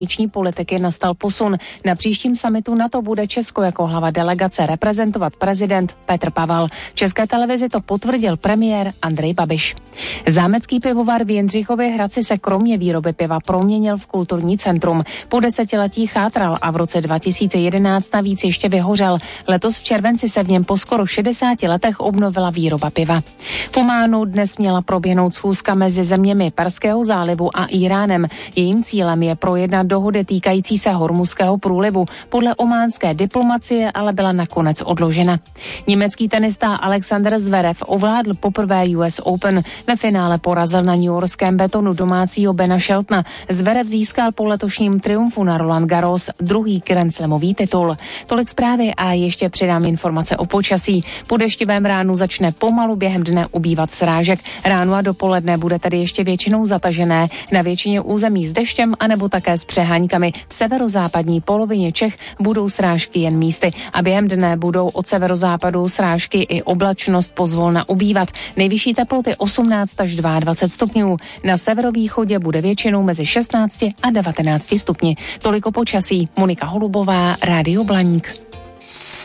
zahraniční politiky nastal posun. Na příštím summitu NATO bude Česko jako hlava delegace reprezentovat prezident Petr Pavel. České televizi to potvrdil premiér Andrej Babiš. Zámecký pivovar v Jindřichově Hradci se kromě výroby piva proměnil v kulturní centrum. Po desetiletí chátral a v roce 2011 navíc ještě vyhořel. Letos v červenci se v něm po skoro 60 letech obnovila výroba piva. V Ománu dnes měla proběhnout schůzka mezi zeměmi Perského zálivu a Íránem. Jejím cílem je projednat dohody týkající se Hormuzského průlivu. Podle ománské diplomacie ale byla nakonec odložena. Německý tenista Alexander Zverev ovládl poprvé US Open. Ve finále porazil na newyorském betonu domácího Bena Sheltona. Zverev získal po letošním triumfu na Roland Garros druhý Grand Slamový titul. Tolik zprávy a ještě přidám informace o počasí. Po deštivém ránu začne pomalu během dne ubývat srážek. Ráno a dopoledne bude tedy ještě většinou zatažené. Na většině území s deštěm anebo také s přeháňkami. V severozápadní polovině Čech budou srážky jen místy a během dne budou od severozápadu srážky i oblačnost pozvolna ubývat. Nejvyšší teploty 18 až 22 stupňů. Na severovýchodě bude většinou mezi 16 a 19 stupni. Toliko počasí. Monika Holubová, Rádio Blaník.